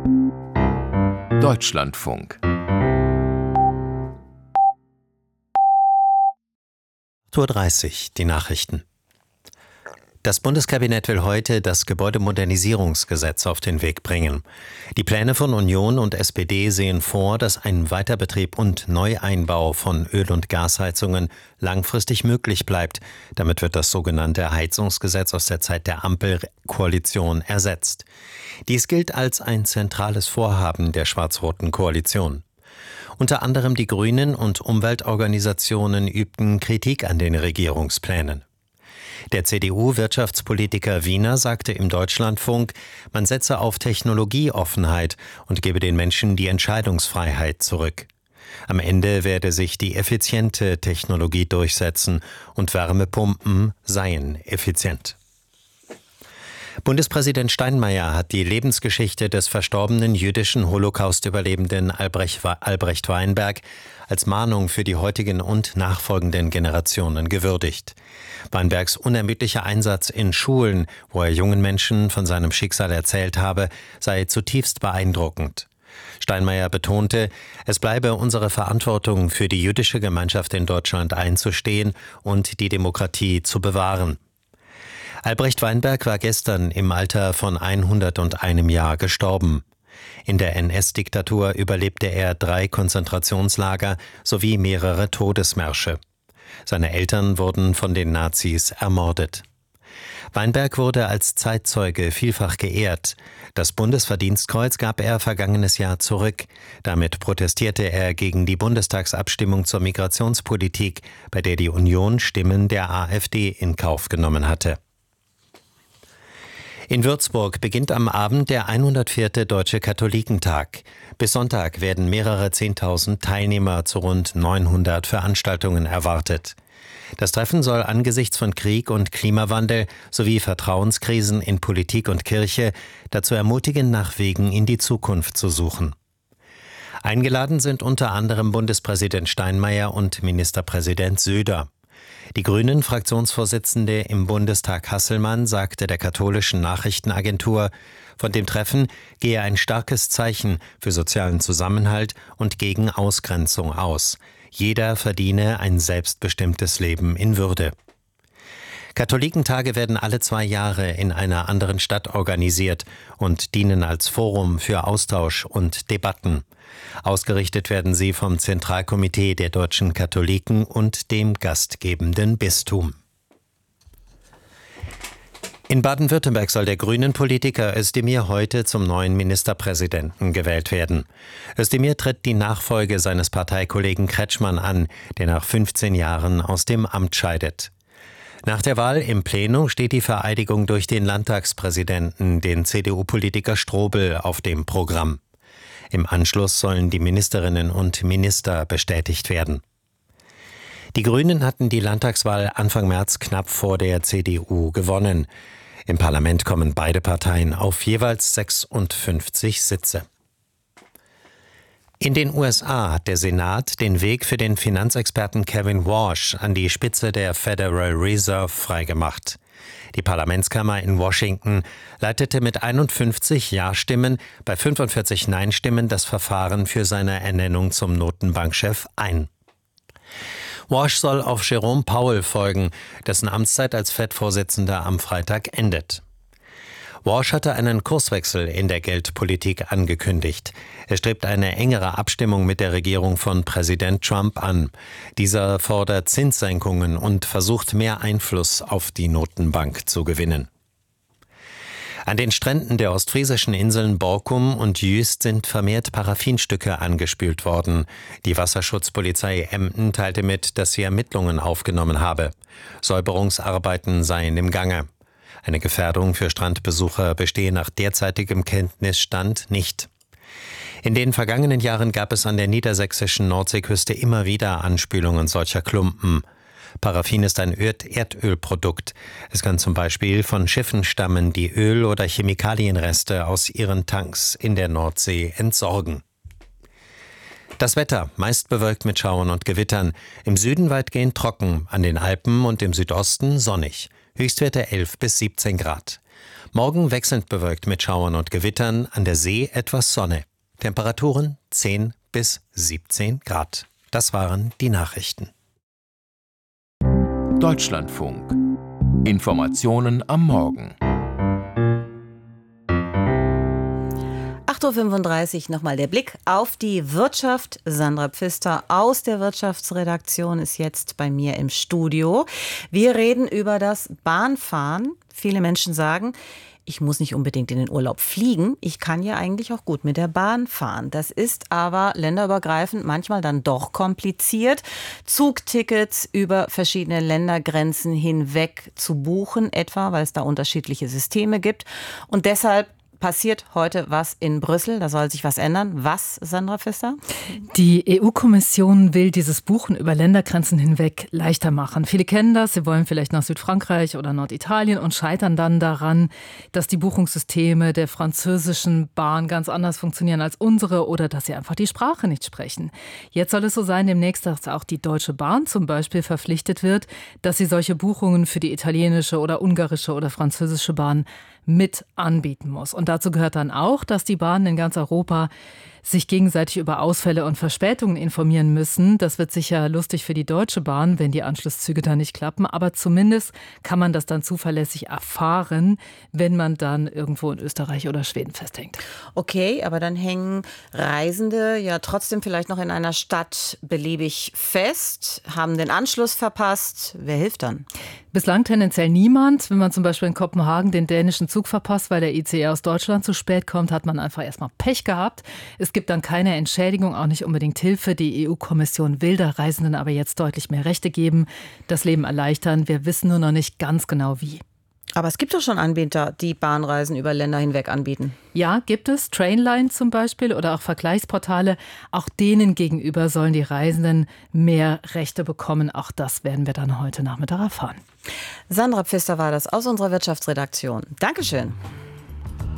Deutschlandfunk. 8:30 Uhr, die Nachrichten. Das Bundeskabinett will heute das Gebäudemodernisierungsgesetz auf den Weg bringen. Die Pläne von Union und SPD sehen vor, dass ein Weiterbetrieb und Neueinbau von Öl- und Gasheizungen langfristig möglich bleibt. Damit wird das sogenannte Heizungsgesetz aus der Zeit der Ampelkoalition ersetzt. Dies gilt als ein zentrales Vorhaben der schwarz-roten Koalition. Unter anderem die Grünen und Umweltorganisationen übten Kritik an den Regierungsplänen. Der CDU-Wirtschaftspolitiker Wiener sagte im Deutschlandfunk, man setze auf Technologieoffenheit und gebe den Menschen die Entscheidungsfreiheit zurück. Am Ende werde sich die effiziente Technologie durchsetzen und Wärmepumpen seien effizient. Bundespräsident Steinmeier hat die Lebensgeschichte des verstorbenen jüdischen Holocaust-Überlebenden Albrecht Weinberg als Mahnung für die heutigen und nachfolgenden Generationen gewürdigt. Weinbergs unermüdlicher Einsatz in Schulen, wo er jungen Menschen von seinem Schicksal erzählt habe, sei zutiefst beeindruckend. Steinmeier betonte, es bleibe unsere Verantwortung, für die jüdische Gemeinschaft in Deutschland einzustehen und die Demokratie zu bewahren. Albrecht Weinberg war gestern im Alter von 101 Jahr gestorben. In der NS-Diktatur überlebte er 3 Konzentrationslager sowie mehrere Todesmärsche. Seine Eltern wurden von den Nazis ermordet. Weinberg wurde als Zeitzeuge vielfach geehrt. Das Bundesverdienstkreuz gab er vergangenes Jahr zurück. Damit protestierte er gegen die Bundestagsabstimmung zur Migrationspolitik, bei der die Union Stimmen der AfD in Kauf genommen hatte. In Würzburg beginnt am Abend der 104. Deutsche Katholikentag. Bis Sonntag werden mehrere 10.000 Teilnehmer zu rund 900 Veranstaltungen erwartet. Das Treffen soll angesichts von Krieg und Klimawandel sowie Vertrauenskrisen in Politik und Kirche dazu ermutigen, nach Wegen in die Zukunft zu suchen. Eingeladen sind unter anderem Bundespräsident Steinmeier und Ministerpräsident Söder. Die Grünen-Fraktionsvorsitzende im Bundestag Hasselmann sagte der katholischen Nachrichtenagentur, von dem Treffen gehe ein starkes Zeichen für sozialen Zusammenhalt und gegen Ausgrenzung aus. Jeder verdiene ein selbstbestimmtes Leben in Würde. Katholikentage werden alle 2 Jahre in einer anderen Stadt organisiert und dienen als Forum für Austausch und Debatten. Ausgerichtet werden sie vom Zentralkomitee der deutschen Katholiken und dem gastgebenden Bistum. In Baden-Württemberg soll der Grünen-Politiker Özdemir heute zum neuen Ministerpräsidenten gewählt werden. Özdemir tritt die Nachfolge seines Parteikollegen Kretschmann an, der nach 15 Jahren aus dem Amt scheidet. Nach der Wahl im Plenum steht die Vereidigung durch den Landtagspräsidenten, den CDU-Politiker Strobel, auf dem Programm. Im Anschluss sollen die Ministerinnen und Minister bestätigt werden. Die Grünen hatten die Landtagswahl Anfang März knapp vor der CDU gewonnen. Im Parlament kommen beide Parteien auf jeweils 56 Sitze. In den USA hat der Senat den Weg für den Finanzexperten Kevin Warsh an die Spitze der Federal Reserve freigemacht. Die Parlamentskammer in Washington leitete mit 51 Ja-Stimmen bei 45 Nein-Stimmen das Verfahren für seine Ernennung zum Notenbankchef ein. Warsh soll auf Jerome Powell folgen, dessen Amtszeit als Fed-Vorsitzender am Freitag endet. Warsh hatte einen Kurswechsel in der Geldpolitik angekündigt. Er strebt eine engere Abstimmung mit der Regierung von Präsident Trump an. Dieser fordert Zinssenkungen und versucht, mehr Einfluss auf die Notenbank zu gewinnen. An den Stränden der ostfriesischen Inseln Borkum und Jüst sind vermehrt Paraffinstücke angespült worden. Die Wasserschutzpolizei Emden teilte mit, dass sie Ermittlungen aufgenommen habe. Säuberungsarbeiten seien im Gange. Eine Gefährdung für Strandbesucher bestehe nach derzeitigem Kenntnisstand nicht. In den vergangenen Jahren gab es an der niedersächsischen Nordseeküste immer wieder Anspülungen solcher Klumpen. Paraffin ist ein Erdölprodukt. Es kann zum Beispiel von Schiffen stammen, die Öl- oder Chemikalienreste aus ihren Tanks in der Nordsee entsorgen. Das Wetter, meist bewölkt mit Schauern und Gewittern. Im Süden weitgehend trocken, an den Alpen und im Südosten sonnig. Höchstwerte 11 bis 17 Grad. Morgen wechselnd bewölkt mit Schauern und Gewittern, an der See etwas Sonne. Temperaturen 10 bis 17 Grad. Das waren die Nachrichten. Deutschlandfunk. Informationen am Morgen. 8.35 Uhr nochmal der Blick auf die Wirtschaft. Sandra Pfister aus der Wirtschaftsredaktion ist jetzt bei mir im Studio. Wir reden über das Bahnfahren. Viele Menschen sagen, ich muss nicht unbedingt in den Urlaub fliegen. Ich kann ja eigentlich auch gut mit der Bahn fahren. Das ist aber länderübergreifend manchmal dann doch kompliziert, Zugtickets über verschiedene Ländergrenzen hinweg zu buchen, etwa weil es da unterschiedliche Systeme gibt. Und deshalb passiert heute was in Brüssel. Da soll sich was ändern. Was, Sandra Pfister? Die EU-Kommission will dieses Buchen über Ländergrenzen hinweg leichter machen. Viele kennen das. Sie wollen vielleicht nach Südfrankreich oder Norditalien und scheitern dann daran, dass die Buchungssysteme der französischen Bahn ganz anders funktionieren als unsere oder dass sie einfach die Sprache nicht sprechen. Jetzt soll es so sein, demnächst, dass auch die Deutsche Bahn zum Beispiel verpflichtet wird, dass sie solche Buchungen für die italienische oder ungarische oder französische Bahn mit anbieten muss. Und dazu gehört dann auch, dass die Bahnen in ganz Europa sich gegenseitig über Ausfälle und Verspätungen informieren müssen. Das wird sicher lustig für die Deutsche Bahn, wenn die Anschlusszüge da nicht klappen. Aber zumindest kann man das dann zuverlässig erfahren, wenn man dann irgendwo in Österreich oder Schweden festhängt. Okay, aber dann hängen Reisende ja trotzdem vielleicht noch in einer Stadt beliebig fest, haben den Anschluss verpasst. Wer hilft dann? Bislang tendenziell niemand. Wenn man zum Beispiel in Kopenhagen den dänischen Zug verpasst, weil der ICE aus Deutschland zu spät kommt, hat man einfach erstmal Pech gehabt. Es gibt dann keine Entschädigung, auch nicht unbedingt Hilfe. Die EU-Kommission will der Reisenden aber jetzt deutlich mehr Rechte geben, das Leben erleichtern. Wir wissen nur noch nicht ganz genau wie. Aber es gibt doch schon Anbieter, die Bahnreisen über Länder hinweg anbieten. Ja, gibt es. Trainline zum Beispiel oder auch Vergleichsportale. Auch denen gegenüber sollen die Reisenden mehr Rechte bekommen. Auch das werden wir dann heute Nachmittag erfahren. Sandra Pfister war das aus unserer Wirtschaftsredaktion. Dankeschön.